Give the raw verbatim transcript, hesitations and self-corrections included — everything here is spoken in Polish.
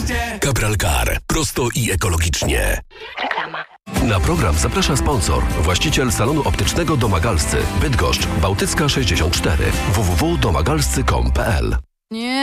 Cabral Car. Prosto i ekologicznie. Reklama. Na program zaprasza sponsor, właściciel salonu optycznego Domagalscy, Bydgoszcz, Bałtycka sześćdziesiąt cztery, w w w kropka domagalscy kropka com kropka p l. Nie.